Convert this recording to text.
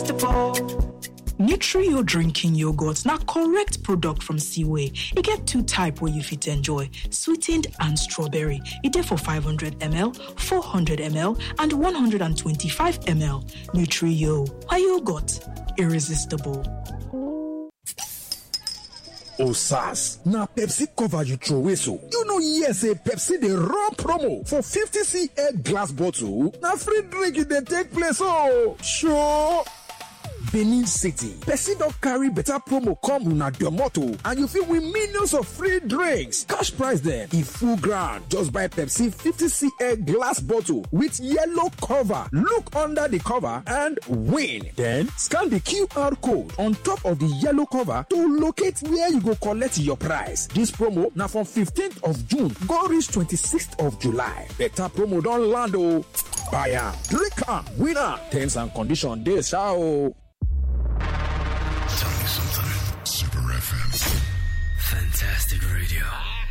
irresistible. Nutrio drinking yogurt na correct product from Seaway. E get two type wey you fit enjoy, sweetened and strawberry. E dey for 500 ml, 400 ml and 125 ml. Nutrio, why yogurt? Irresistible. Oh, Sas, na Pepsi cover you throw away so. You know, yes, a Pepsi dey run promo for 50cl glass bottle. Na free drink you dey take place, oh. Sure. Benin City, Pepsi don carry better promo come una Domoto, and you fit win millions of free drinks. Cash prize dem, e full ground. Just buy Pepsi 50cl glass bottle with yellow cover. Look under the cover and win. Then scan the QR code on top of the yellow cover to locate where you go collect your prize. This promo na from 15th of June go reach 26th of July. Better promo don land o. Buy am, drink am, win am. Terms and conditions dey sha o. Tell me something. Super FM. Fantastic radio.